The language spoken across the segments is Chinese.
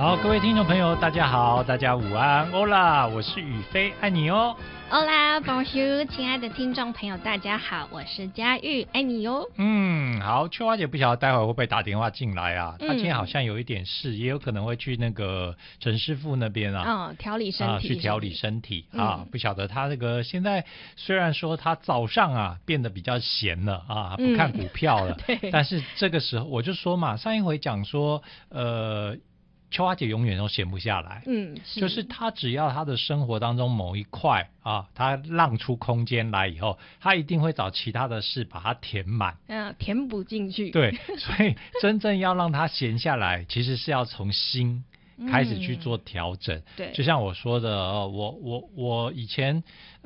好，各位听众朋友，大家好，大家午安，欧啦，我是宇飞，爱你哦。 Hola, bonjour， 亲爱的听众朋友，大家好，我是佳玉，爱你哟。 好，秋花姐不晓得待会会不会打电话进来啊？她今天好像有一点事，也有可能会去那个陈师傅那边啊， 调理身体， 去调理身体啊。不晓得她这个现在虽然说她早上啊变得比较闲了啊，不看股票了，但是这个时候我就说嘛，上一回讲说秋花姐永远都闲不下来，就是她只要她的生活当中某一块啊，她让出空间来以后，她一定会找其他的事把它填满， 填补进去。 对，所以真正要让她闲下来，其实是要从心开始去做调整。 对， 就像我说的，我以前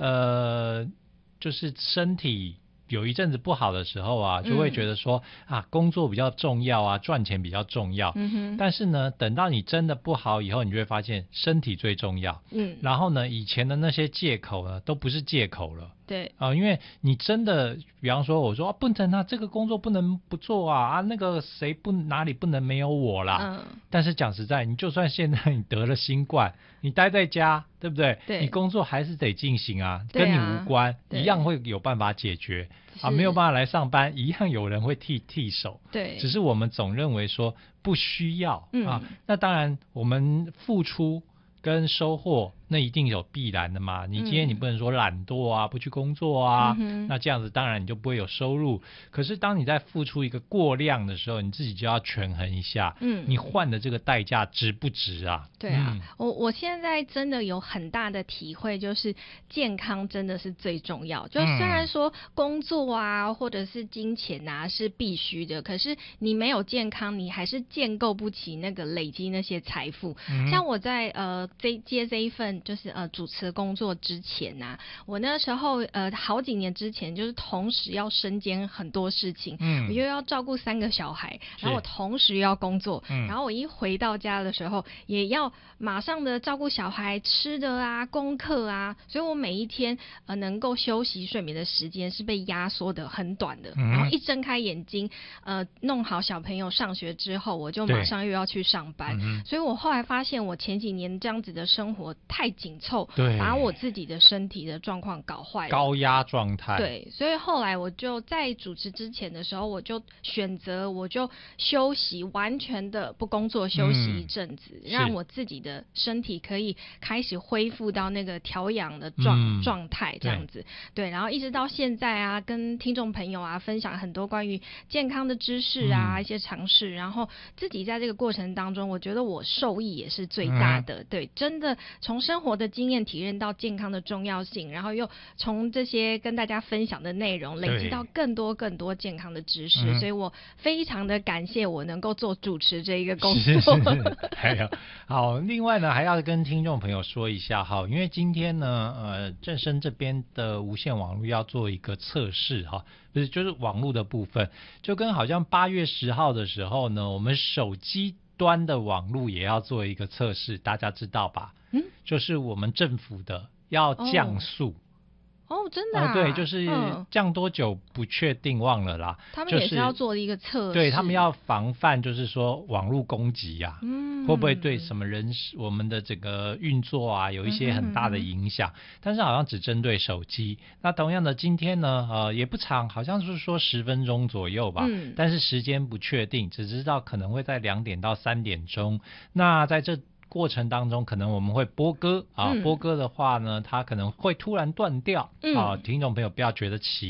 就是身体有一阵子不好的时候啊，就会觉得说工作比较重要啊，赚钱比较重要。但是呢，等到你真的不好以后，你就会发现身体最重要。然后呢，以前的那些借口呢，都不是借口了。 对因为你真的，比方说我说不能这个工作不能不做那个谁哪里不能没有我啦。但是讲实在，你就算现在你得了新冠，你待在家，对不对？ 对， 你工作还是得进行跟你无关，一样会有办法解决没有办法来上班，一样有人会替手。 对， 只是我们总认为说不需要那当然我们付出跟收获那一定有必然的嘛，你今天你不能说懒惰不去工作那这样子当然你就不会有收入。可是当你在付出一个过量的时候，你自己就要权衡一下你换的这个代价值不值啊。 对我现在真的有很大的体会，就是健康真的是最重要。就虽然说工作或者是金钱是必须的，可是你没有健康，你还是建构不起那个累积那些财富。像我在接这一份就是主持工作之前我那时候好几年之前就是同时要身兼很多事情，我又要照顾3个小孩，然后我同时又要工作，然后我一回到家的时候也要马上的照顾小孩吃的功课所以我每一天能够休息睡眠的时间是被压缩的很短的，然后一睁开眼睛弄好小朋友上学之后，我就马上又要去上班。所以我后来发现我前几年这样子的生活太紧凑，把我自己的身体的状况搞坏了， 高压状态。 对，所以后来我就在主持之前的时候，我就选择我就休息，完全的不工作，休息一阵子，让我自己的身体可以开始恢复到那个调养的状态这样子。对，然后一直到现在跟听众朋友分享很多关于健康的知识一些尝试，然后自己在这个过程当中，我觉得我受益也是最大的。对，真的从生活的经验体验到健康的重要性，然后又从这些跟大家分享的内容累积到更多健康的知识，所以我非常的感谢我能够做主持这一个工作。 好，另外呢还要跟听众朋友说一下因为今天呢正声这边的无线网络要做一个测试不是就是网络的部分，就跟好像8月10号的时候呢，我们手机端的网络也要做一个测试，大家知道吧？就是我们政府的要降速。 真的对，就是降多久不确定，忘了啦。 他们也是要做一个测试， 对，他们要防范，就是说网络攻击会不会对什么我们的这个运作有一些很大的影响？但是好像只针对手机。那同样的，今天呢，也不长，好像是说10分钟左右吧，但是时间不确定，只知道可能会在2点到3点钟。那在这过程当中可能我们会播歌播歌的话呢，它可能会突然断掉听众朋友不要觉得奇